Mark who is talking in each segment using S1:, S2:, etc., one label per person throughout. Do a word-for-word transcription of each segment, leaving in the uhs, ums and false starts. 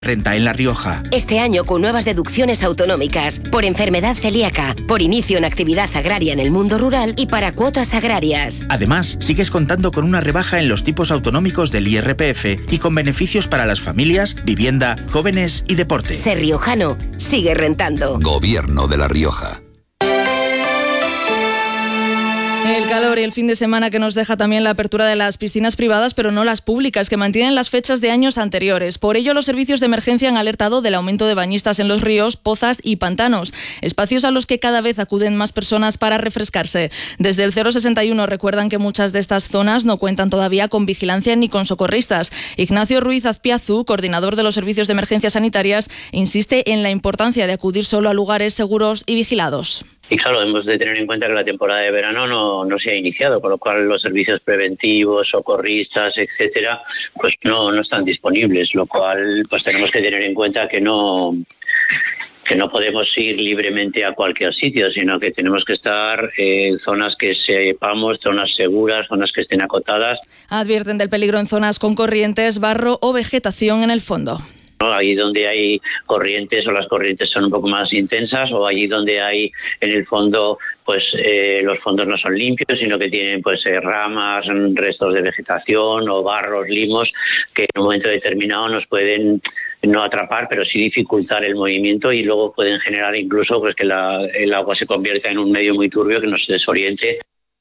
S1: Renta en La Rioja.
S2: Este año con nuevas deducciones autonómicas por enfermedad celíaca, por inicio en actividad agraria en el mundo rural y para cuotas agrarias.
S1: Además, sigues contando con una rebaja en los tipos autonómicos del I R P F y con beneficios para las familias, vivienda, jóvenes y deporte.
S2: Ser riojano, sigue rentando.
S3: Gobierno de La Rioja.
S4: El calor y el fin de semana que nos deja también la apertura de las piscinas privadas, pero no las públicas, que mantienen las fechas de años anteriores. Por ello, los servicios de emergencia han alertado del aumento de bañistas en los ríos, pozas y pantanos, espacios a los que cada vez acuden más personas para refrescarse. Desde el cero sesenta y uno recuerdan que muchas de estas zonas no cuentan todavía con vigilancia ni con socorristas. Ignacio Ruiz Azpiazu, coordinador de los servicios de emergencias sanitarias, insiste en la importancia de acudir solo a lugares seguros y vigilados.
S5: Y claro, hemos de tener en cuenta que la temporada de verano no, no se ha iniciado, con lo cual los servicios preventivos, socorristas, etcétera, pues no, no están disponibles, lo cual pues tenemos que tener en cuenta que no que no podemos ir libremente a cualquier sitio, sino que tenemos que estar en zonas que sepamos, zonas seguras, zonas que estén acotadas.
S4: Advierten del peligro en zonas con corrientes, barro o vegetación en el fondo.
S5: Allí donde hay corrientes o las corrientes son un poco más intensas, o allí donde hay en el fondo pues eh, los fondos no son limpios, sino que tienen pues eh, ramas, restos de vegetación o barros, limos que en un momento determinado nos pueden no atrapar, pero sí dificultar el movimiento, y luego pueden generar incluso pues que la, el agua se convierta en un medio muy turbio que nos desoriente.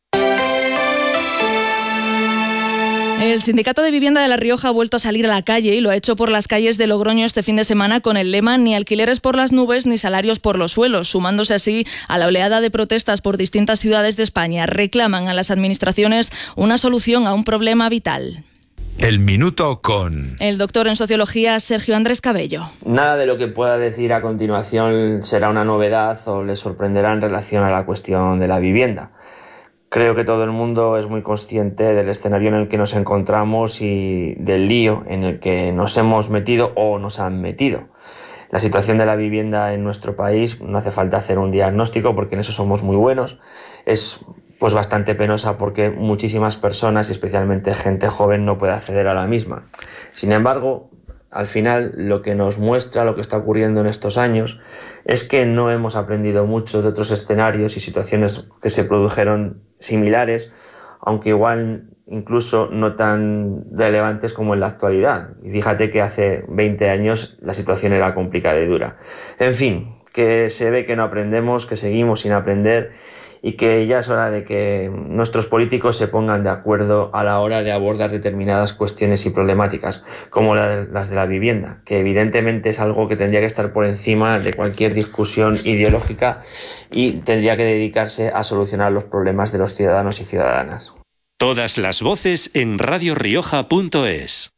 S4: El Sindicato de Vivienda de La Rioja ha vuelto a salir a la calle y lo ha hecho por las calles de Logroño este fin de semana con el lema "Ni alquileres por las nubes ni salarios por los suelos", sumándose así a la oleada de protestas por distintas ciudades de España. Reclaman a las administraciones una solución a un problema vital.
S6: El minuto con
S4: el doctor en sociología Sergio Andrés Cabello.
S7: Nada de lo que pueda decir a continuación será una novedad o les sorprenderá en relación a la cuestión de la vivienda. Creo que todo el mundo es muy consciente del escenario en el que nos encontramos y del lío en el que nos hemos metido o nos han metido. La situación de la vivienda en nuestro país, no hace falta hacer un diagnóstico porque en eso somos muy buenos, es pues bastante penosa porque muchísimas personas, y especialmente gente joven, no puede acceder a la misma. Sin embargo, al final lo que nos muestra lo que está ocurriendo en estos años es que no hemos aprendido mucho de otros escenarios y situaciones que se produjeron similares, aunque igual incluso no tan relevantes como en la actualidad. Y fíjate que hace veinte años la situación era complicada y dura. En fin, que se ve que no aprendemos, que seguimos sin aprender y que ya es hora de que nuestros políticos se pongan de acuerdo a la hora de abordar determinadas cuestiones y problemáticas, como la de, las de la vivienda, que evidentemente es algo que tendría que estar por encima de cualquier discusión ideológica y tendría que dedicarse a solucionar los problemas de los ciudadanos y ciudadanas.
S8: Todas las voces en radio rioja punto es.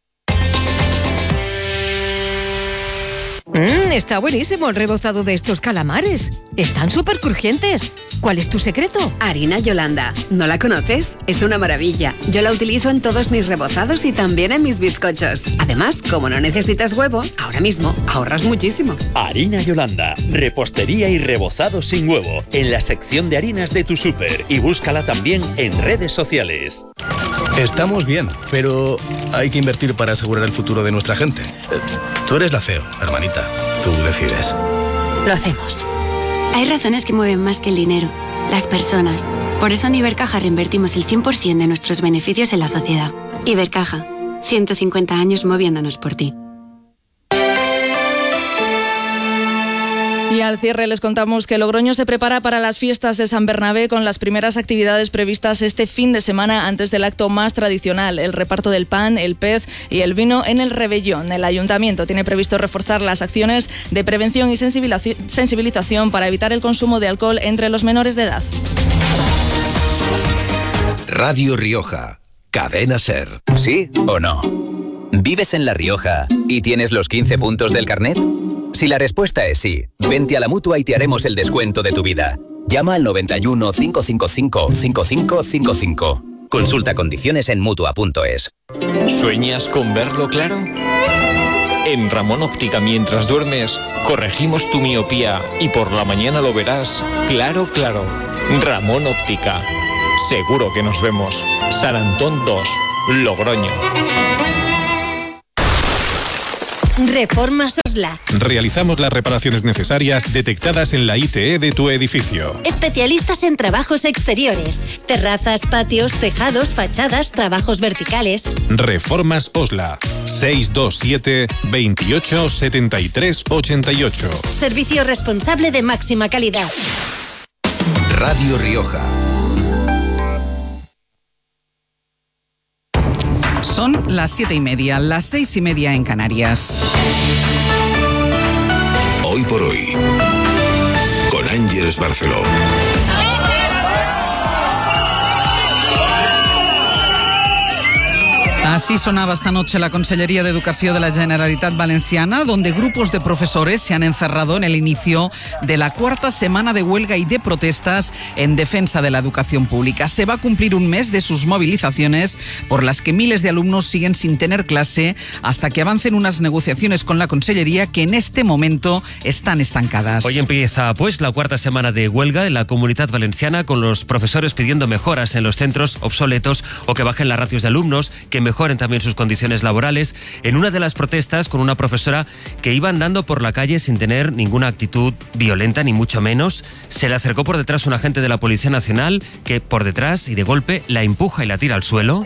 S9: Mmm, está buenísimo el rebozado de estos calamares. Están súper crujientes. ¿Cuál es tu secreto?
S10: Harina Yolanda. ¿No la conoces? Es una maravilla. Yo la utilizo en todos mis rebozados y también en mis bizcochos. Además, como no necesitas huevo, ahora mismo ahorras muchísimo.
S11: Harina Yolanda. Repostería y rebozado sin huevo. En la sección de harinas de tu súper. Y búscala también en redes sociales.
S12: Estamos bien, pero hay que invertir para asegurar el futuro de nuestra gente. Tú eres la C E O, hermanita. Tú decides.
S13: Lo hacemos. Hay razones que mueven más que el dinero, las personas. Por eso en Ibercaja reinvertimos el cien por ciento de nuestros beneficios en la sociedad. Ibercaja, ciento cincuenta años moviéndonos por ti.
S4: Y al cierre les contamos que Logroño se prepara para las fiestas de San Bernabé con las primeras actividades previstas este fin de semana antes del acto más tradicional, el reparto del pan, el pez y el vino en el Rebellón. El Ayuntamiento tiene previsto reforzar las acciones de prevención y sensibilización para evitar el consumo de alcohol entre los menores de edad.
S3: Radio Rioja, Cadena Ser.
S14: ¿Sí o no? ¿Vives en La Rioja y tienes los quince puntos del carnet? Si la respuesta es sí, vente a la Mutua y te haremos el descuento de tu vida. Llama al noventa y uno, cinco cinco cinco, cinco cinco cinco cinco. Consulta condiciones en Mutua punto es.
S15: ¿Sueñas con verlo claro? En Ramón Óptica mientras duermes, corregimos tu miopía y por la mañana lo verás claro, claro. Ramón Óptica. Seguro que nos vemos. San Antón dos, Logroño.
S16: Reformas Osla.
S17: Realizamos las reparaciones necesarias detectadas en la I T E de tu edificio.
S16: Especialistas en trabajos exteriores, terrazas, patios, tejados, fachadas, trabajos verticales.
S17: Reformas Osla. seis dos siete, veintiocho, setenta y tres, ochenta y ocho.
S16: Servicio responsable de máxima calidad.
S3: Radio Rioja.
S18: Son las siete y media, las seis y media en Canarias.
S3: Hoy por hoy, con Ángeles Barceló.
S18: Así sonaba esta noche la Consellería de Educación de la Generalitat Valenciana, donde grupos de profesores se han encerrado en el inicio de la cuarta semana de huelga y de protestas en defensa de la educación pública. Se va a cumplir un mes de sus movilizaciones, por las que miles de alumnos siguen sin tener clase hasta que avancen unas negociaciones con la Consellería que en este momento están estancadas.
S19: Hoy empieza pues la cuarta semana de huelga en la Comunitat Valenciana, con los profesores pidiendo mejoras en los centros obsoletos o que bajen las ratios de alumnos, que mejoren también sus condiciones laborales. En una de las protestas, con una profesora que iba andando por la calle sin tener ninguna actitud violenta, ni mucho menos, se le acercó por detrás un agente de la Policía Nacional que por detrás y de golpe la empuja y la tira al suelo.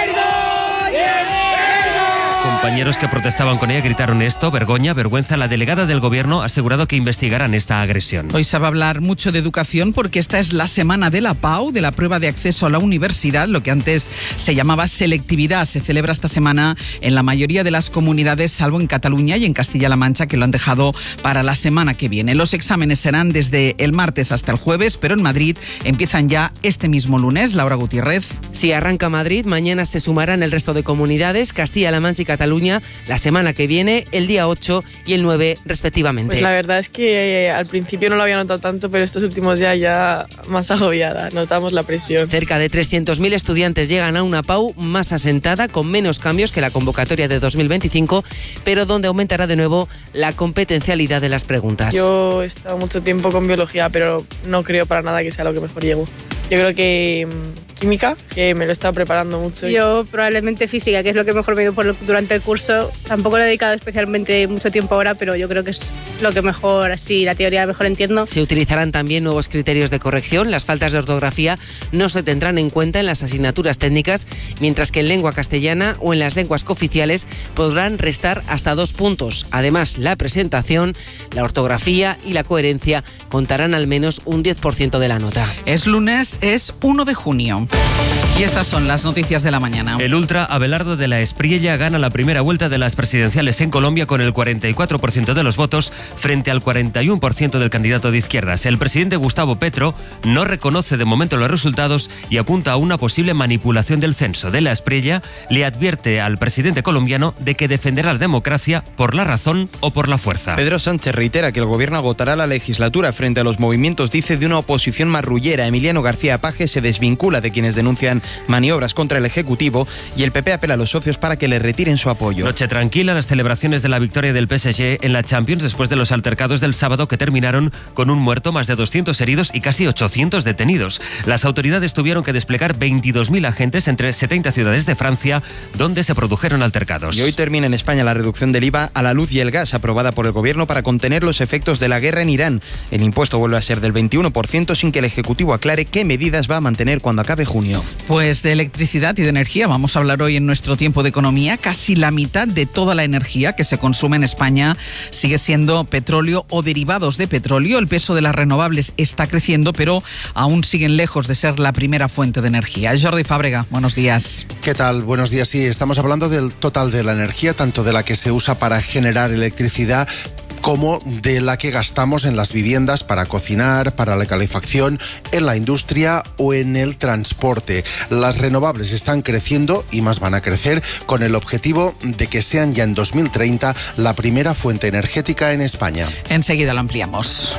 S19: Compañeros que protestaban con ella gritaron esto: vergoña, vergüenza. La delegada del Gobierno ha asegurado que investigarán esta agresión.
S18: Hoy se va a hablar mucho de educación porque esta es la semana de la P A U, de la prueba de acceso a la universidad, lo que antes se llamaba selectividad. Se celebra esta semana en la mayoría de las comunidades, salvo en Cataluña y en Castilla-La Mancha, que lo han dejado para la semana que viene. Los exámenes serán desde el martes hasta el jueves, pero en Madrid empiezan ya este mismo lunes. Laura Gutiérrez.
S20: Si arranca Madrid, mañana se sumarán el resto de comunidades, Castilla-La Mancha y Cataluña, la semana que viene, el día ocho y el nueve respectivamente.
S21: Pues la verdad es que eh, al principio no lo había notado tanto, pero estos últimos días ya más agobiada, notamos la presión.
S20: Cerca de trescientos mil estudiantes llegan a una P A U más asentada, con menos cambios que la convocatoria de dos mil veinticinco, pero donde aumentará de nuevo la competencialidad de las preguntas.
S21: Yo he estado mucho tiempo con biología, pero no creo para nada que sea lo que mejor llevo. Yo creo que mmm, química, que me lo he estado preparando mucho.
S22: Yo probablemente física, que es lo que mejor me dio por lo, durante el curso. Tampoco le he dedicado especialmente mucho tiempo ahora, pero yo creo que es lo que mejor, así, la teoría mejor entiendo.
S20: Se utilizarán también nuevos criterios de corrección. Las faltas de ortografía no se tendrán en cuenta en las asignaturas técnicas, mientras que en lengua castellana o en las lenguas cooficiales podrán restar hasta dos puntos. Además, la presentación, la ortografía y la coherencia contarán al menos un diez por ciento de la nota.
S18: Es lunes, es uno de junio. Y estas son las noticias de la mañana.
S19: El ultra Abelardo de la Espriella gana la primera vuelta de las presidenciales en Colombia con el cuarenta y cuatro por ciento de los votos frente al cuarenta y uno por ciento del candidato de izquierdas. El presidente Gustavo Petro no reconoce de momento los resultados y apunta a una posible manipulación del censo. De la Espriella le advierte al presidente colombiano de que defenderá la democracia por la razón o por la fuerza.
S23: Pedro Sánchez reitera que el gobierno agotará la legislatura frente a los movimientos, dice, de una oposición marrullera. Emiliano García Paje se desvincula de quienes denuncian maniobras contra el Ejecutivo y el P P apela a los socios para que le retiren su apoyo.
S19: Noche tranquila, las celebraciones de la victoria del P S G en la Champions después de los altercados del sábado que terminaron con un muerto, más de doscientos heridos y casi ochocientos detenidos. Las autoridades tuvieron que desplegar veintidós mil agentes entre setenta ciudades de Francia donde se produjeron altercados.
S23: Y hoy termina en España la reducción del I V A a la luz y el gas aprobada por el Gobierno para contener los efectos de la guerra en Irán. El impuesto vuelve a ser del veintiuno por ciento sin que el Ejecutivo aclare qué medidas va a mantener cuando acabe junio.
S18: Pues de electricidad y de energía vamos a hablar hoy en nuestro tiempo de economía. Casi la mitad de toda la energía que se consume en España sigue siendo petróleo o derivados de petróleo. El peso de las renovables está creciendo, pero aún siguen lejos de ser la primera fuente de energía. Jordi Fábrega, buenos días.
S24: ¿Qué tal? Buenos días. Sí, estamos hablando del total de la energía, tanto de la que se usa para generar electricidad como de la que gastamos en las viviendas para cocinar, para la calefacción, en la industria o en el transporte. Las renovables están creciendo y más van a crecer, con el objetivo de que sean ya en dos mil treinta la primera fuente energética en España.
S18: Enseguida lo ampliamos.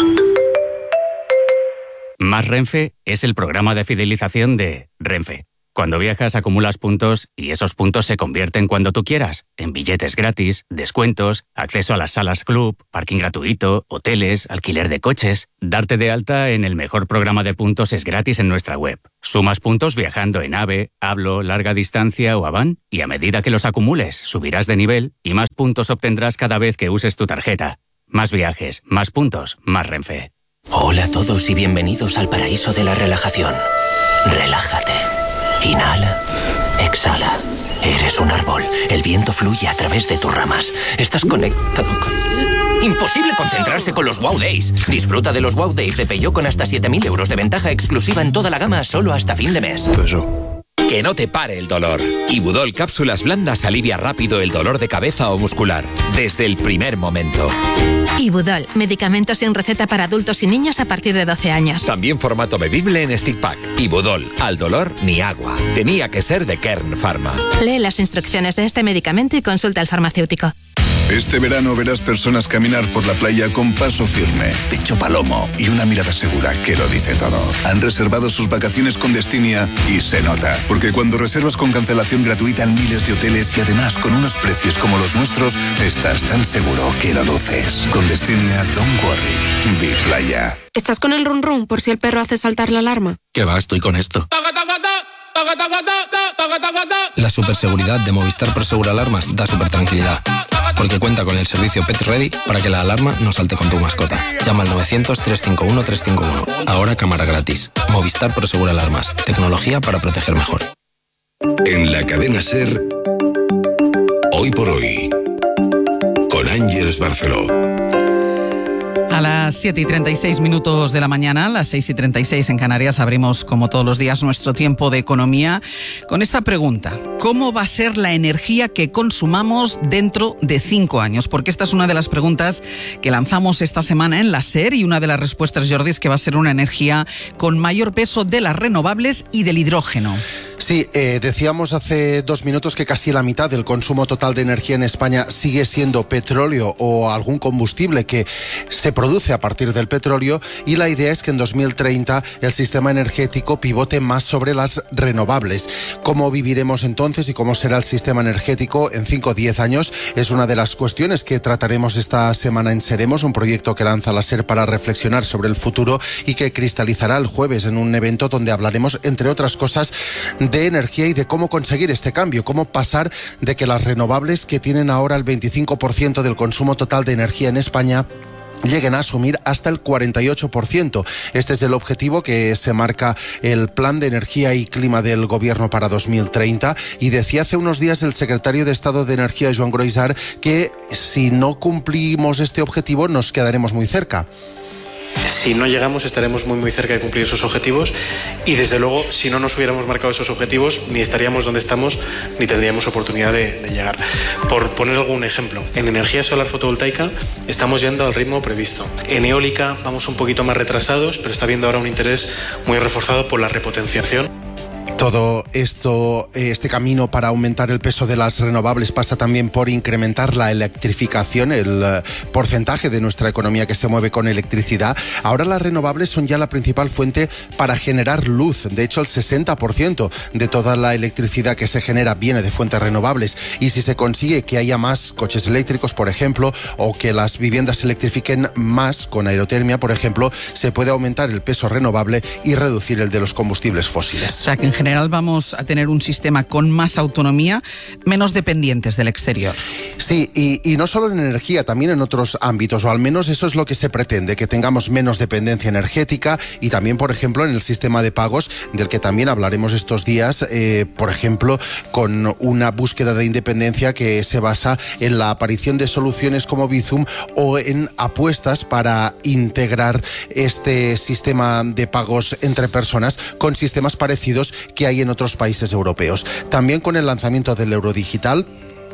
S25: Más Renfe es el programa de fidelización de Renfe,
S1: Cuando viajas acumulas puntos y esos puntos se convierten cuando tú quieras en billetes gratis, descuentos, acceso a las salas club, parking gratuito, hoteles, alquiler de coches. Darte de alta en el mejor programa de puntos es gratis en nuestra web. Sumas puntos viajando en AVE, Hablo, Larga Distancia o Avan y a medida que los acumules subirás de nivel y más puntos obtendrás cada vez que uses tu tarjeta. Más viajes, más puntos, más Renfe.
S2: Hola a todos y bienvenidos al paraíso de la relajación. Relájate. Inhala. Exhala. Eres un árbol. El viento fluye a través de tus ramas. Estás conectado con... Imposible concentrarse con los Wow Days. Disfruta de los Wow Days de Peugeot con hasta siete mil euros de ventaja exclusiva en toda la gama solo hasta fin de mes.
S5: Que no te pare el dolor. Ibudol Cápsulas Blandas alivia rápido el dolor de cabeza o muscular, desde el primer momento.
S6: Ibudol, medicamentos sin receta para adultos y niños a partir de doce años.
S5: También formato bebible en stick pack. Ibudol, al dolor ni agua. Tenía que ser de Kern Pharma.
S6: Lee las instrucciones de este medicamento y consulta al farmacéutico.
S25: Este verano verás personas caminar por la playa con paso firme, pecho palomo y una mirada segura que lo dice todo. Han reservado sus vacaciones con Destinia y se nota, porque cuando reservas con cancelación gratuita en miles de hoteles y además con unos precios como los nuestros, estás tan seguro que lo luces. Con Destinia, don't worry, vi playa.
S26: ¿Estás con el run run por si el perro hace saltar la alarma?
S25: ¿Qué va? Estoy con esto.
S27: La superseguridad de Movistar Prosegur Alarmas da super tranquilidad, porque cuenta con el servicio Pet Ready para que la alarma no salte con tu mascota. Llama al novecientos, trescientos cincuenta y uno, trescientos cincuenta y uno. Ahora cámara gratis. Movistar Prosegur Alarmas. Tecnología para proteger mejor.
S3: En la cadena SER, Hoy por Hoy, con Ángeles Barceló.
S18: A las siete y treinta y seis minutos de la mañana, a las seis y treinta y seis en Canarias, abrimos como todos los días nuestro tiempo de economía con esta pregunta: ¿cómo va a ser la energía que consumamos dentro de cinco años? Porque esta es una de las preguntas que lanzamos esta semana en la SER, y una de las respuestas, Jordi, es que va a ser una energía con mayor peso de las renovables y del hidrógeno.
S24: Sí, eh, decíamos hace dos minutos que casi la mitad del consumo total de energía en España sigue siendo petróleo o algún combustible que se produce a partir del petróleo, y la idea es que en dos mil treinta el sistema energético pivote más sobre las renovables. ¿Cómo viviremos entonces y cómo será el sistema energético en cinco o diez años? Es una de las cuestiones que trataremos esta semana en Seremos, un proyecto que lanza la SER para reflexionar sobre el futuro y que cristalizará el jueves en un evento donde hablaremos, entre otras cosas, de energía y de cómo conseguir este cambio, cómo pasar de que las renovables, que tienen ahora el veinticinco por ciento del consumo total de energía en España, lleguen a asumir hasta el cuarenta y ocho por ciento. Este es el objetivo que se marca el Plan de Energía y Clima del Gobierno para dos mil treinta, y decía hace unos días el secretario de Estado de Energía, Joan Groisart, que si no cumplimos este objetivo nos quedaremos muy cerca.
S28: Si no llegamos, estaremos muy muy cerca de cumplir esos objetivos, y desde luego, si no nos hubiéramos marcado esos objetivos, ni estaríamos donde estamos, ni tendríamos oportunidad de, de llegar. Por poner algún ejemplo, en energía solar fotovoltaica estamos yendo al ritmo previsto. En eólica vamos un poquito más retrasados, pero está habiendo ahora un interés muy reforzado por la repotenciación.
S24: Todo esto, este camino para aumentar el peso de las renovables pasa también por incrementar la electrificación, el porcentaje de nuestra economía que se mueve con electricidad. Ahora las renovables son ya la principal fuente para generar luz. De hecho, el sesenta por ciento de toda la electricidad que se genera viene de fuentes renovables. Y si se consigue que haya más coches eléctricos, por ejemplo, o que las viviendas se electrifiquen más con aerotermia, por ejemplo, se puede aumentar el peso renovable y reducir el de los combustibles fósiles.
S18: O sea que en general vamos a tener un sistema con más autonomía, menos dependientes del exterior.
S24: Sí, y, y no solo en energía, también en otros ámbitos, o al menos eso es lo que se pretende, que tengamos menos dependencia energética, y también, por ejemplo, en el sistema de pagos, del que también hablaremos estos días, eh, por ejemplo, con una búsqueda de independencia que se basa en la aparición de soluciones como Bizum o en apuestas para integrar este sistema de pagos entre personas con sistemas parecidos que hay en otros países europeos. También con el lanzamiento del euro digital,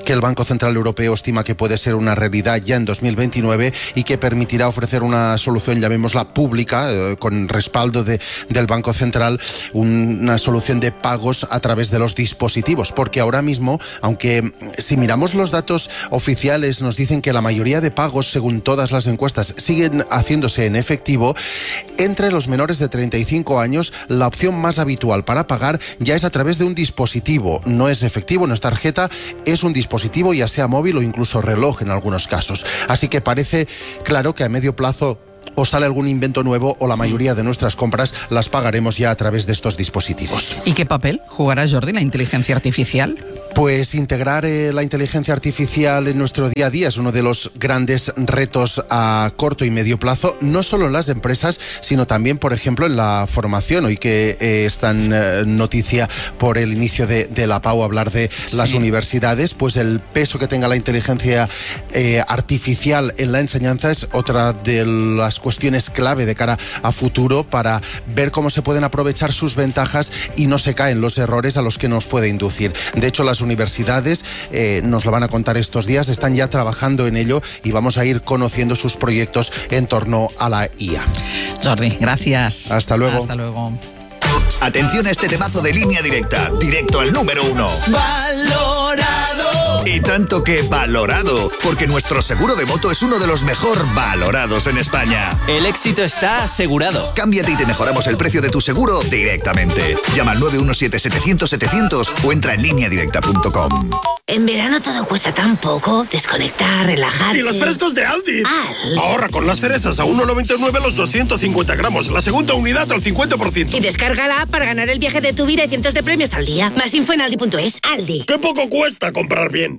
S24: que el Banco Central Europeo estima que puede ser una realidad ya en dos mil veintinueve y que permitirá ofrecer una solución, llamémosla pública, eh, con respaldo de, del Banco Central, una solución de pagos a través de los dispositivos. Porque ahora mismo, aunque si miramos los datos oficiales nos dicen que la mayoría de pagos, según todas las encuestas, siguen haciéndose en efectivo, entre los menores de treinta y cinco años la opción más habitual para pagar ya es a través de un dispositivo. No es efectivo, no es tarjeta, es un dispositivo, ya sea móvil o incluso reloj en algunos casos. Así que parece claro que a medio plazo o sale algún invento nuevo o la mayoría de nuestras compras las pagaremos ya a través de estos dispositivos.
S18: ¿Y qué papel jugará, Jordi, la inteligencia artificial?
S24: Pues integrar eh, la inteligencia artificial en nuestro día a día es uno de los grandes retos a corto y medio plazo, no solo en las empresas, sino también, por ejemplo, en la formación. Hoy que eh, está en eh, noticia por el inicio de, de la PAU hablar de sí. las universidades, pues el peso que tenga la inteligencia eh, artificial en la enseñanza es otra de las cuestiones clave de cara a futuro para ver cómo se pueden aprovechar sus ventajas y no se caen los errores a los que nos puede inducir. De hecho, las universidades, eh, nos lo van a contar estos días, están ya trabajando en ello y vamos a ir conociendo sus proyectos en torno a la I A.
S18: Jordi, gracias.
S24: Hasta luego.
S18: Hasta luego.
S4: Atención a este temazo de Línea Directa, directo al número uno.
S7: ¡Valorado!
S4: Y tanto que valorado, porque nuestro seguro de moto es uno de los mejor valorados en España.
S8: El éxito está asegurado.
S4: Cámbiate y te mejoramos el precio de tu seguro directamente. Llama al nueve uno siete, setecientos, setecientos o entra en línea directa punto com.
S9: En verano todo cuesta tan poco. Desconectar, relajarse.
S10: ¡Y los frescos de Aldi!
S9: Al.
S10: Ahorra con las cerezas a uno noventa y nueve los doscientos cincuenta gramos. La segunda unidad al cincuenta por ciento.
S9: Y descarga la app para ganar el viaje de tu vida y cientos de premios al día. Más info en aldi punto es. Aldi.
S10: ¡Qué poco cuesta comprar bien!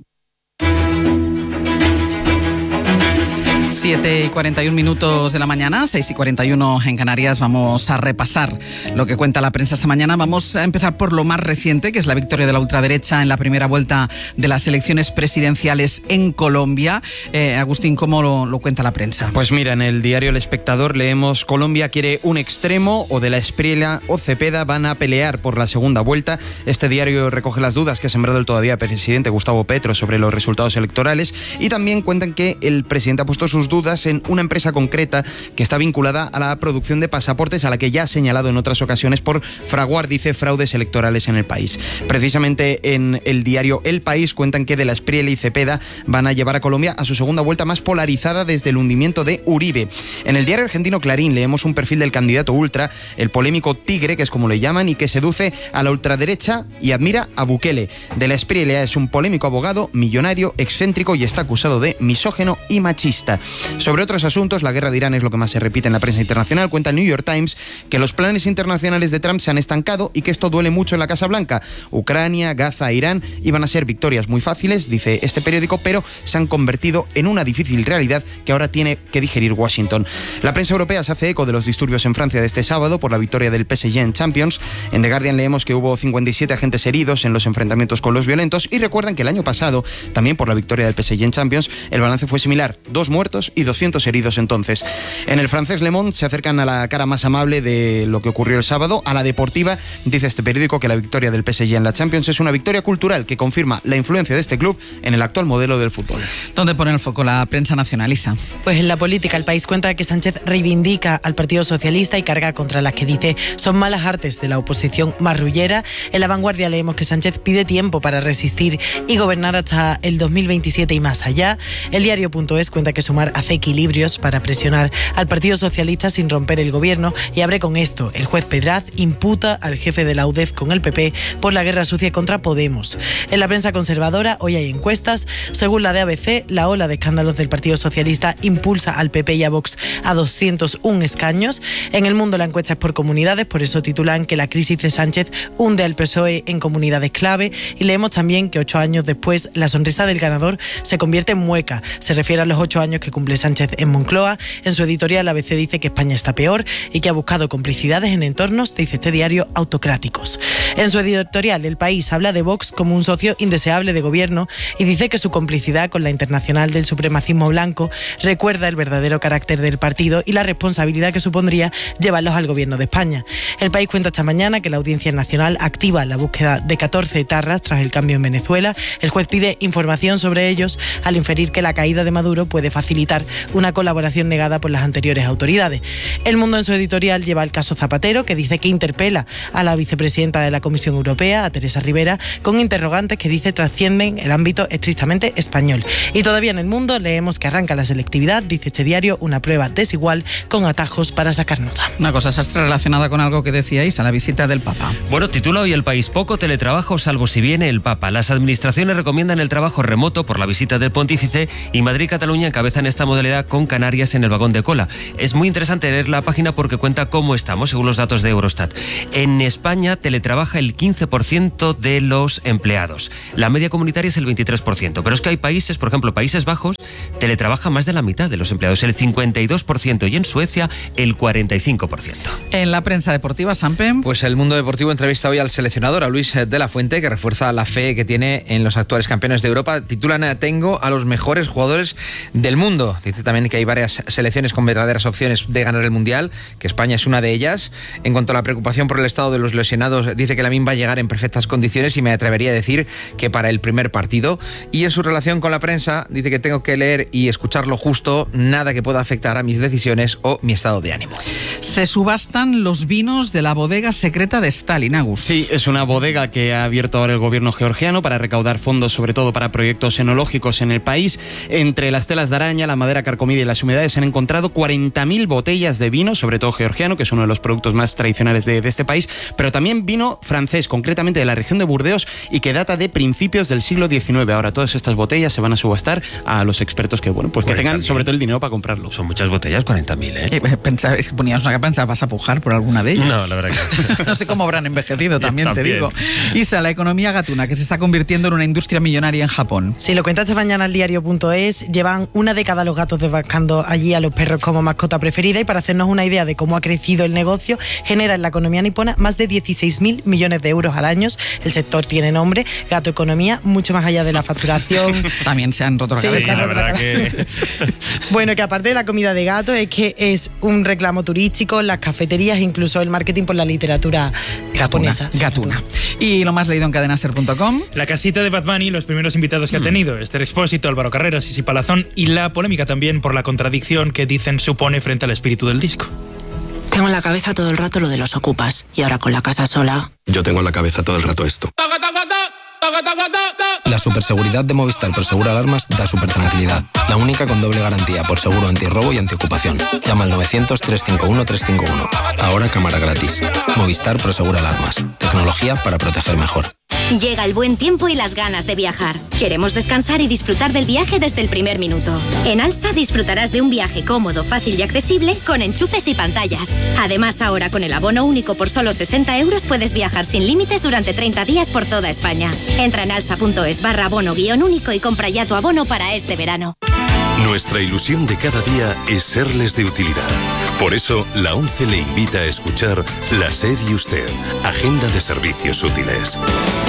S18: siete y cuarenta y un minutos de la mañana, seis y cuarenta y uno en Canarias. Vamos a repasar lo que cuenta la prensa esta mañana. Vamos a empezar por lo más reciente, que es la victoria de la ultraderecha en la primera vuelta de las elecciones presidenciales en Colombia. Eh, Agustín, ¿cómo lo, lo cuenta la prensa?
S23: Pues mira, en el diario El Espectador leemos: Colombia quiere un extremo, o de la Espriella o Cepeda van a pelear por la segunda vuelta. Este diario recoge las dudas que ha sembrado el todavía presidente Gustavo Petro sobre los resultados electorales, y también cuentan que el presidente ha puesto sus dudas en una empresa concreta que está vinculada a la producción de pasaportes, a la que ya ha señalado en otras ocasiones por fraguar, dice, fraudes electorales en el país. Precisamente en el diario El País cuentan que de la Espriella y Cepeda van a llevar a Colombia a su segunda vuelta más polarizada desde el hundimiento de Uribe. En el diario argentino Clarín leemos un perfil del candidato ultra, el polémico Tigre, que es como le llaman, y que seduce a la ultraderecha y admira a Bukele. De la Espriella es un polémico abogado, millonario, excéntrico y está acusado de misógeno y machista. Sobre otros asuntos, la guerra de Irán es lo que más se repite en la prensa internacional. Cuenta el New York Times que los planes internacionales de Trump se han estancado y que esto duele mucho en la Casa Blanca. Ucrania, Gaza, Irán iban a ser victorias muy fáciles, dice este periódico, pero se han convertido en una difícil realidad que ahora tiene que digerir Washington. La prensa europea se hace eco de los disturbios en Francia de este sábado por la victoria del P S G en Champions. En The Guardian leemos que hubo cincuenta y siete agentes heridos en los enfrentamientos con los violentos, y recuerdan que el año pasado, también por la victoria del P S G en Champions, el balance fue similar: dos muertos y doscientos heridos entonces. En el francés Le Monde se acercan a la cara más amable de lo que ocurrió el sábado, a la deportiva. Dice este periódico que la victoria del P S G en la Champions es una victoria cultural que confirma la influencia de este club en el actual modelo del fútbol.
S18: ¿Dónde pone el foco la prensa nacionalista?
S11: Pues en la política. El País cuenta que Sánchez reivindica al Partido Socialista y carga contra las que dice son malas artes de la oposición marrullera. En La Vanguardia leemos que Sánchez pide tiempo para resistir y gobernar hasta el dos mil veintisiete y más allá. El diario punto es cuenta que Sumar hace equilibrios para presionar al Partido Socialista sin romper el gobierno, y abre con esto: el juez Pedraz imputa al jefe de la U D E F con el P P por la guerra sucia contra Podemos. En la prensa conservadora hoy hay encuestas. Según la de A B C, la ola de escándalos del Partido Socialista impulsa al P P y a Vox a doscientos uno escaños. En El Mundo la encuesta es por comunidades, por eso titulan que la crisis de Sánchez hunde al P S O E en comunidades clave, y leemos también que ocho años después la sonrisa del ganador se convierte en mueca. Se refiere a los ocho años que cumple sobre Sánchez en Moncloa. En su editorial, A B C dice que España está peor y que ha buscado complicidades en entornos, dice este diario, autocráticos. En su editorial, El País habla de Vox como un socio indeseable de gobierno y dice que su complicidad con la internacional del supremacismo blanco recuerda el verdadero carácter del partido y la responsabilidad que supondría llevarlos al gobierno de España. El País cuenta esta mañana que la Audiencia Nacional activa la búsqueda de catorce etarras tras el cambio en Venezuela. El juez pide información sobre ellos al inferir que la caída de Maduro puede facilitar una colaboración negada por las anteriores autoridades. El Mundo en su editorial lleva el caso Zapatero, que dice que interpela a la vicepresidenta de la Comisión Europea, a Teresa Rivera, con interrogantes que dice trascienden el ámbito estrictamente español. Y todavía en El Mundo leemos que arranca la selectividad, dice este diario, una prueba desigual con atajos para sacar nota.
S18: Una cosa sastre relacionada con algo que decíais, a la visita del Papa.
S19: Bueno, titula hoy El País: poco teletrabajo salvo si viene el Papa. Las administraciones recomiendan el trabajo remoto por la visita del pontífice y Madrid y Cataluña encabezan esta modalidad con Canarias en el vagón de cola. Es muy interesante leer la página porque cuenta cómo estamos según los datos de Eurostat. En España teletrabaja el quince por ciento de los empleados. La media comunitaria es el veintitrés por ciento. Pero es que hay países, por ejemplo, Países Bajos, teletrabaja más de la mitad de los empleados, el cincuenta y dos por ciento, y en Suecia el cuarenta y cinco por ciento.
S18: En la prensa deportiva, Sampe.
S7: Pues el Mundo Deportivo entrevista hoy al seleccionador, a Luis de la Fuente, que refuerza la fe que tiene en los actuales campeones de Europa. Titulan: tengo a los mejores jugadores del mundo. Dice también que hay varias selecciones con verdaderas opciones de ganar el Mundial, que España es una de ellas. En cuanto a la preocupación por el estado de los lesionados, dice que Lamine va a llegar en perfectas condiciones y me atrevería a decir que para el primer partido. Y en su relación con la prensa, dice que tengo que leer y escuchar lo justo, nada que pueda afectar a mis decisiones o mi estado de ánimo.
S18: Se subastan los vinos de la bodega secreta de Stalin, Agus.
S23: Sí, es una bodega que ha abierto ahora el gobierno georgiano para recaudar fondos, sobre todo para proyectos enológicos en el país. Entre las telas de araña, la madera carcomida y las humedades se han encontrado cuarenta mil botellas de vino, sobre todo georgiano, que es uno de los productos más tradicionales de, de este país, pero también vino francés, concretamente de la región de Burdeos, y que data de principios del siglo diecinueve. Ahora todas estas botellas se van a subastar a los expertos que, bueno, pues que tengan sobre todo el dinero para comprarlo.
S19: Son muchas botellas, cuarenta mil, ¿eh?
S18: Pensaba, es que ponías una capa, ¿vas a pujar por alguna de ellas?
S19: No, la verdad que
S18: no sé cómo habrán envejecido, también,
S19: también
S18: te digo. Isa, la economía gatuna, que se está convirtiendo en una industria millonaria en Japón.
S11: Sí, lo cuenta esta mañana el diario punto es. Llevan una década los gatos desbancando allí a los perros como mascota preferida, y para hacernos una idea de cómo ha crecido el negocio, genera en la economía nipona más de dieciséis mil millones de euros al año. El sector tiene nombre, Gato Economía, mucho más allá de la facturación.
S18: También se han roto la
S11: sí,
S18: cabeza.
S11: Sí, la verdad que... Bueno, que aparte de la comida de gato, es que es un reclamo turístico, las cafeterías, incluso el marketing por la literatura japonesa.
S18: Gatuna. Y lo más leído en cadena ser punto com.
S12: La casita de Bad Bunny, los primeros invitados que mm. ha tenido, Esther Expósito, Álvaro Carreras y Sisi Palazón, y la polémica también por la contradicción que dicen supone frente al espíritu del disco.
S13: Tengo en la cabeza todo el rato lo de los ocupas, y ahora con la casa sola...
S27: Yo tengo en la cabeza todo el rato esto. La superseguridad de Movistar Prosegur Alarmas da super tranquilidad. La única con doble garantía por seguro antirrobo y antiocupación. Llama al novecientos, trescientos cincuenta y uno, trescientos cincuenta y uno. Ahora cámara gratis. Movistar Prosegur Alarmas. Tecnología para proteger mejor.
S14: Llega el buen tiempo y las ganas de viajar. Queremos descansar y disfrutar del viaje desde el primer minuto. En Alsa disfrutarás de un viaje cómodo, fácil y accesible con enchufes y pantallas. Además, ahora con el abono único por solo sesenta euros puedes viajar sin límites durante treinta días por toda España. Entra en alsa punto es barra abono guión único y compra ya tu abono para este verano.
S3: Nuestra ilusión de cada día es serles de utilidad. Por eso, la ONCE le invita a escuchar La SER y Usted, Agenda de Servicios Útiles.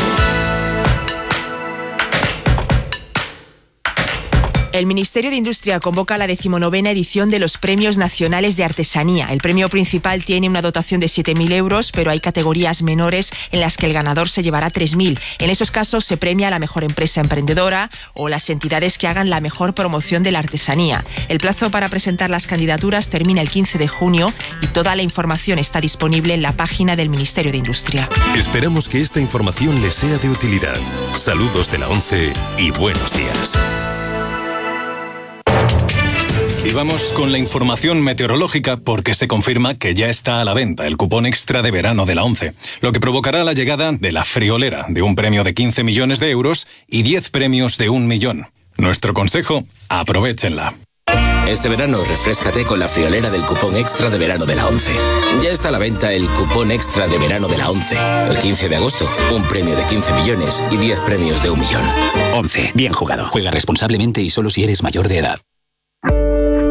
S15: El Ministerio de Industria convoca la decimonovena edición de los Premios Nacionales de Artesanía. El premio principal tiene una dotación de siete mil euros, pero hay categorías menores en las que el ganador se llevará tres mil. En esos casos se premia a la mejor empresa emprendedora o las entidades que hagan la mejor promoción de la artesanía. El plazo para presentar las candidaturas termina el quince de junio y toda la información está disponible en la página del Ministerio de Industria.
S3: Esperamos que esta información les sea de utilidad. Saludos de la ONCE y buenos días.
S16: Y vamos con la información meteorológica porque se confirma que ya está a la venta el cupón extra de verano de la ONCE, lo que provocará la llegada de la friolera de un premio de quince millones de euros y diez premios de un millón. Nuestro consejo, aprovéchenla.
S2: Este verano refréscate con la friolera del cupón extra de verano de la ONCE. Ya está a la venta el cupón extra de verano de la ONCE. El quince de agosto, un premio de quince millones y diez premios de un millón.
S1: ONCE, bien jugado. Juega responsablemente y solo si eres mayor de edad.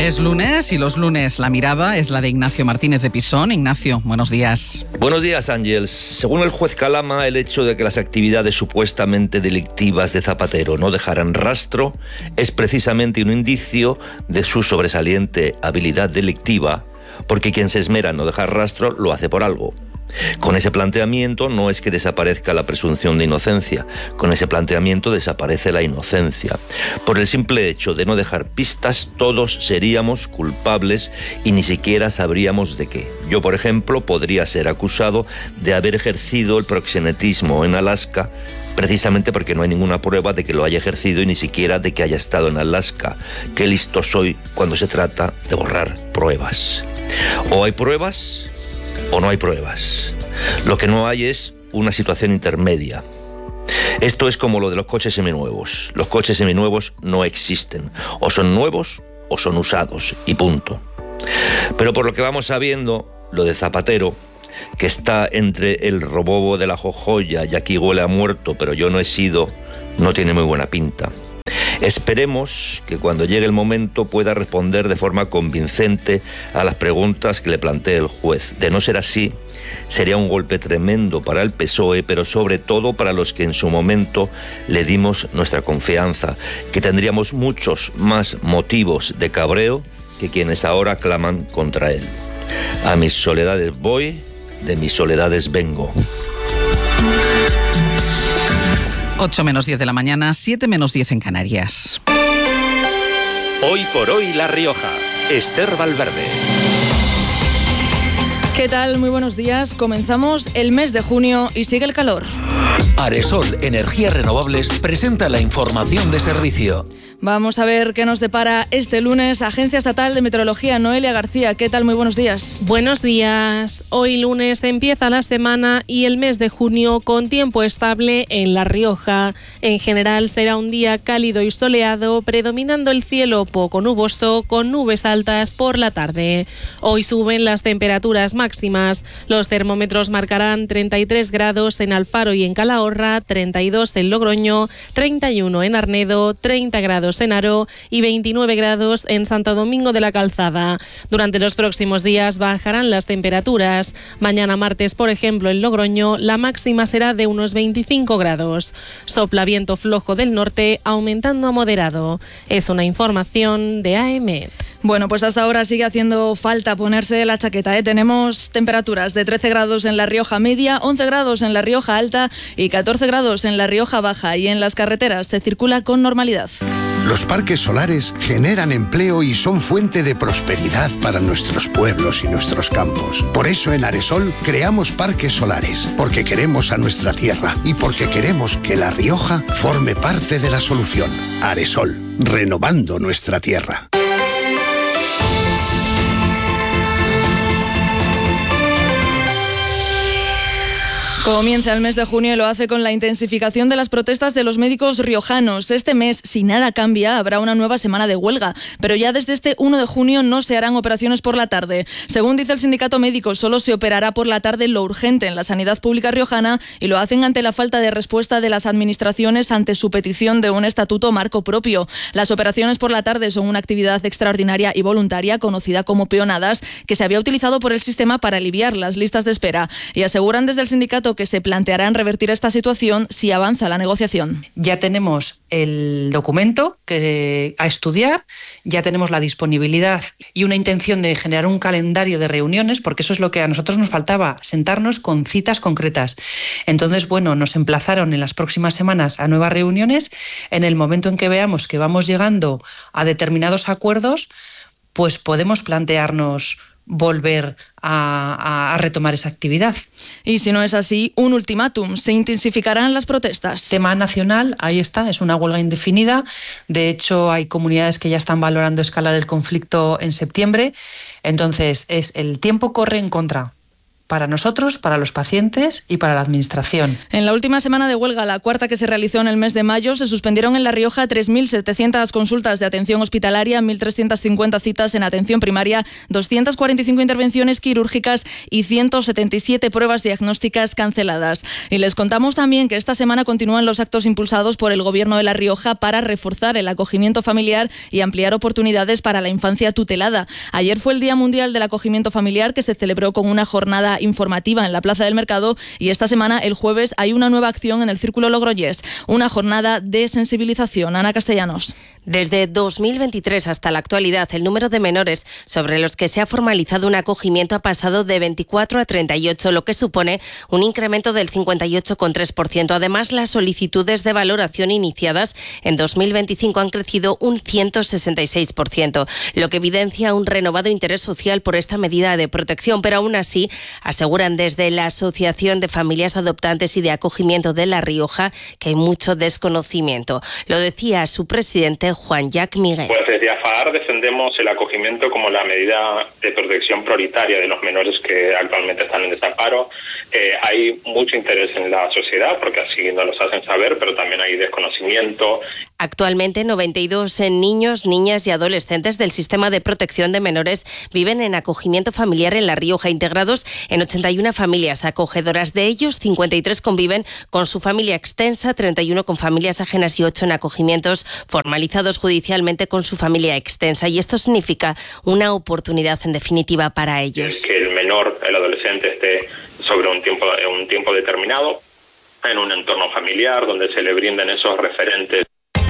S18: Es lunes y los lunes la mirada es la de Ignacio Martínez de Pisón. Ignacio, buenos días.
S5: Buenos días, Ángels. Según el juez Calama, el hecho de que las actividades supuestamente delictivas de Zapatero no dejaran rastro es precisamente un indicio de su sobresaliente habilidad delictiva, porque quien se esmera en no dejar rastro lo hace por algo. Con ese planteamiento no es que desaparezca la presunción de inocencia, con ese planteamiento desaparece la inocencia. Por el simple hecho de no dejar pistas, todos seríamos culpables y ni siquiera sabríamos de qué. Yo, por ejemplo, podría ser acusado de haber ejercido el proxenetismo en Alaska, precisamente porque no hay ninguna prueba de que lo haya ejercido y ni siquiera de que haya estado en Alaska. Qué listo soy cuando se trata de borrar pruebas. O hay pruebas o no hay pruebas. Lo que no hay es una situación intermedia. Esto es como lo de los coches seminuevos. Los coches seminuevos no existen. O son nuevos o son usados, y punto. Pero por lo que vamos sabiendo, lo de Zapatero, que está entre el robobo de la jojoya y aquí huele a muerto, pero yo no he sido, no tiene muy buena pinta. Esperemos que cuando llegue el momento pueda responder de forma convincente a las preguntas que le plantee el juez. De no ser así, sería un golpe tremendo para el P S O E, pero sobre todo para los que en su momento le dimos nuestra confianza, que tendríamos muchos más motivos de cabreo que quienes ahora claman contra él. A mis soledades voy, de mis soledades vengo.
S18: ocho menos diez de la mañana, siete menos diez en Canarias.
S6: Hoy por hoy La Rioja. Esther Valverde.
S17: ¿Qué tal? Muy buenos días. Comenzamos el mes de junio y sigue el calor.
S6: Aresol Energías Renovables presenta la información de servicio.
S17: Vamos a ver qué nos depara este lunes. Agencia Estatal de Meteorología, Noelia García. ¿Qué tal? Muy buenos días.
S20: Buenos días. Hoy lunes empieza la semana y el mes de junio con tiempo estable en La Rioja. En general será un día cálido y soleado, predominando el cielo poco nuboso con nubes altas por la tarde. Hoy suben las temperaturas máximas. Los termómetros marcarán treinta y tres grados en Alfaro y en Calahorra, treinta y dos en Logroño, treinta y uno en Arnedo, treinta grados en Haro y veintinueve grados en Santo Domingo de la Calzada. Durante los próximos días bajarán las temperaturas. Mañana martes, por ejemplo, en Logroño, la máxima será de unos veinticinco grados. Sopla viento flojo del norte, aumentando a moderado. Es una información de A M.
S17: Bueno, pues hasta ahora sigue haciendo falta ponerse la chaqueta, ¿eh? Tenemos temperaturas de trece grados en La Rioja Media, once grados en La Rioja Alta y catorce grados en La Rioja Baja. Y en las carreteras se circula con normalidad.
S21: Los parques solares generan empleo y son fuente de prosperidad para nuestros pueblos y nuestros campos. Por eso en Aresol creamos parques solares, porque queremos a nuestra tierra y porque queremos que La Rioja forme parte de la solución. Aresol, renovando nuestra tierra.
S17: Comienza el mes de junio y lo hace con la intensificación de las protestas de los médicos riojanos. Este mes, si nada cambia, habrá una nueva semana de huelga, pero ya desde este uno de junio no se harán operaciones por la tarde. Según dice el sindicato médico, solo se operará por la tarde lo urgente en la sanidad pública riojana y lo hacen ante la falta de respuesta de las administraciones ante su petición de un estatuto marco propio. Las operaciones por la tarde son una actividad extraordinaria y voluntaria conocida como peonadas que se había utilizado por el sistema para aliviar las listas de espera y aseguran desde el sindicato que se plantearán revertir esta situación si avanza la negociación.
S22: Ya tenemos el documento que, a estudiar, ya tenemos la disponibilidad y una intención de generar un calendario de reuniones, porque eso es lo que a nosotros nos faltaba, sentarnos con citas concretas. Entonces, bueno, nos emplazaron en las próximas semanas a nuevas reuniones. En el momento en que veamos que vamos llegando a determinados acuerdos, pues podemos plantearnos volver a, a retomar esa actividad.
S17: Y si no es así, un ultimátum, se intensificarán las protestas.
S22: Tema nacional, ahí está, es una huelga indefinida. De hecho, hay comunidades que ya están valorando escalar el conflicto en septiembre. Entonces, es el tiempo corre en contra. para nosotros, para los pacientes y para la administración.
S17: En la última semana de huelga, la cuarta que se realizó en el mes de mayo, se suspendieron en La Rioja tres mil setecientas consultas de atención hospitalaria, mil trescientas cincuenta citas en atención primaria, doscientas cuarenta y cinco intervenciones quirúrgicas y ciento setenta y siete pruebas diagnósticas canceladas. Y les contamos también que esta semana continúan los actos impulsados por el Gobierno de La Rioja para reforzar el acogimiento familiar y ampliar oportunidades para la infancia tutelada. Ayer fue el Día Mundial del Acogimiento Familiar, que se celebró con una jornada informativa en la Plaza del Mercado, y esta semana, el jueves, hay una nueva acción en el Círculo Logroñés, una jornada de sensibilización. Ana Castellanos.
S4: Desde dos mil veintitrés hasta la actualidad, el número de menores sobre los que se ha formalizado un acogimiento ha pasado de veinticuatro a treinta y ocho, lo que supone un incremento del cincuenta y ocho coma tres por ciento. Además, las solicitudes de valoración iniciadas en dos mil veinticinco han crecido un ciento sesenta y seis por ciento, lo que evidencia un renovado interés social por esta medida de protección. Pero aún así, aseguran desde la Asociación de Familias Adoptantes y de Acogimiento de La Rioja que hay mucho desconocimiento. Lo decía su presidente, Juan Jac Miguel.
S8: Pues desde AFAAR defendemos el acogimiento como la medida de protección prioritaria de los menores que actualmente están en desamparo. Eh, hay mucho interés en la sociedad porque así nos los hacen saber, pero también hay desconocimiento.
S4: Actualmente, noventa y dos niños, niñas y adolescentes del Sistema de Protección de Menores viven en acogimiento familiar en La Rioja, integrados en ochenta y una familias acogedoras. De ellos, cincuenta y tres conviven con su familia extensa, treinta y uno con familias ajenas y ocho en acogimientos formalizados judicialmente con su familia extensa. Y esto significa una oportunidad, en definitiva, para ellos.
S8: Que el menor, el adolescente, esté sobre un tiempo, un tiempo determinado en un entorno familiar donde se le brinden esos referentes.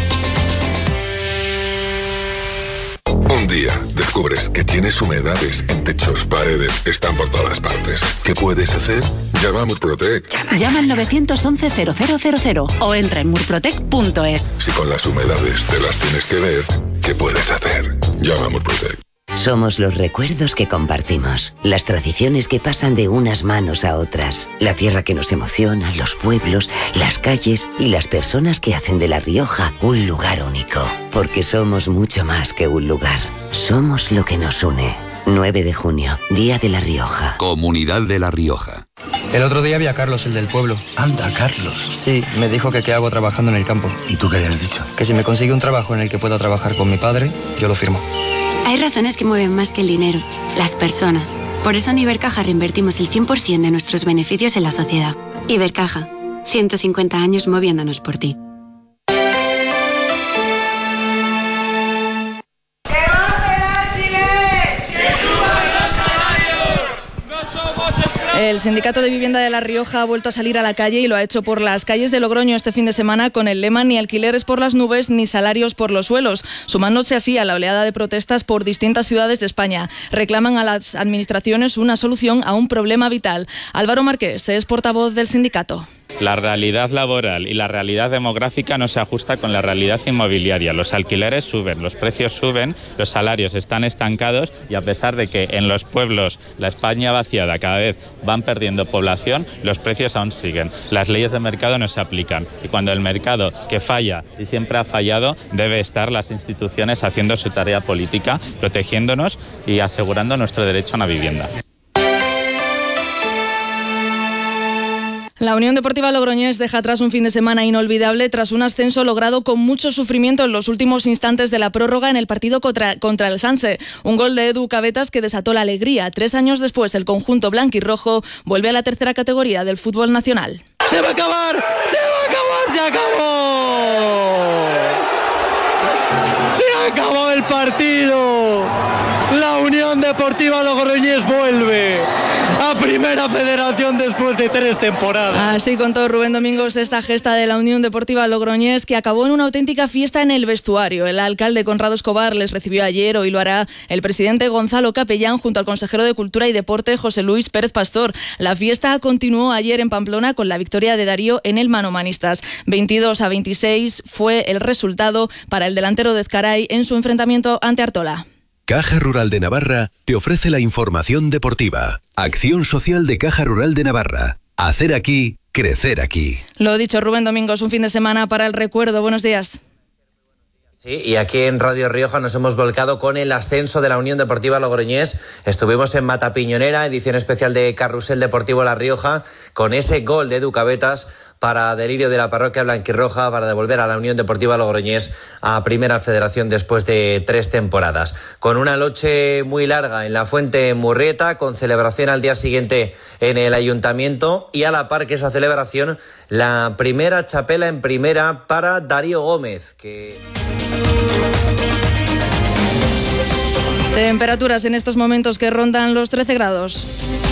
S9: Un día descubres que tienes humedades en techos, paredes, están por todas partes. ¿Qué puedes hacer? Llama a Murprotec.
S10: Llama al nueve once cero cero cero cero o entra en murprotec punto es.
S9: Si con las humedades te las tienes que ver, ¿qué puedes hacer? Llama a Murprotec.
S24: Somos los recuerdos que compartimos, las tradiciones que pasan de unas manos a otras, la tierra que nos emociona, los pueblos, las calles y las personas que hacen de La Rioja un lugar único. Porque somos mucho más que un lugar. Somos lo que nos une. nueve de junio, Día de La Rioja.
S25: Comunidad de La Rioja.
S26: El otro día vi a Carlos, el del pueblo.
S25: Anda, Carlos.
S26: Sí, me dijo que qué hago trabajando en el campo.
S25: ¿Y tú qué le has dicho?
S26: Que si me consigue un trabajo en el que pueda trabajar con mi padre, yo lo firmo.
S28: Hay razones que mueven más que el dinero, las personas. Por eso en Ibercaja reinvertimos el cien por ciento de nuestros beneficios en la sociedad. Ibercaja, ciento cincuenta años moviéndonos por ti.
S17: El Sindicato de Vivienda de La Rioja ha vuelto a salir a la calle y lo ha hecho por las calles de Logroño este fin de semana con el lema "Ni alquileres por las nubes, ni salarios por los suelos", sumándose así a la oleada de protestas por distintas ciudades de España. Reclaman a las administraciones una solución a un problema vital. Álvaro Marqués es portavoz del sindicato.
S29: La realidad laboral y la realidad demográfica no se ajusta con la realidad inmobiliaria. Los alquileres suben, los precios suben, los salarios están estancados y a pesar de que en los pueblos la España vaciada cada vez van perdiendo población, los precios aún siguen. Las leyes de mercado no se aplican y cuando el mercado, que falla y siempre ha fallado, debe estar las instituciones haciendo su tarea política, protegiéndonos y asegurando nuestro derecho a una vivienda.
S17: La Unión Deportiva Logroñés deja atrás un fin de semana inolvidable tras un ascenso logrado con mucho sufrimiento en los últimos instantes de la prórroga en el partido contra, contra el Sanse. Un gol de Edu Cabetas que desató la alegría. Tres años después, el conjunto blanquirrojo vuelve a la tercera categoría del fútbol nacional.
S30: ¡Se va a acabar! ¡Se va a acabar! ¡Se acabó! ¡Se acabó el partido! La Unión Deportiva Logroñés vuelve a Primera Federación después de tres temporadas.
S17: Así contó Rubén Domingos esta gesta de la Unión Deportiva Logroñés, que acabó en una auténtica fiesta en el vestuario. El alcalde Conrado Escobar les recibió ayer, hoy lo hará el presidente Gonzalo Capellán junto al consejero de Cultura y Deporte José Luis Pérez Pastor. La fiesta continuó ayer en Pamplona con la victoria de Darío en el Manomanistas. veintidós a veintiséis fue el resultado para el delantero de Ezcaray en su enfrentamiento ante Artola.
S31: Caja Rural de Navarra te ofrece la información deportiva. Acción social de Caja Rural de Navarra. Hacer aquí, crecer aquí.
S17: Lo dicho, Rubén Domingos, un fin de semana para el recuerdo. Buenos días.
S3: Sí, y aquí en Radio Rioja nos hemos volcado con el ascenso de la Unión Deportiva Logroñés. Estuvimos en Matapiñonera, edición especial de Carrusel Deportivo La Rioja, con ese gol de Edu Cabetas para delirio de la parroquia blanquirroja, para devolver a la Unión Deportiva Logroñés a Primera Federación después de tres temporadas. Con una noche muy larga en la Fuente Murrieta, con celebración al día siguiente en el Ayuntamiento, y a la par que esa celebración, la primera chapela en primera para Darío Gómez, que...
S17: Temperaturas en estos momentos que rondan los trece grados.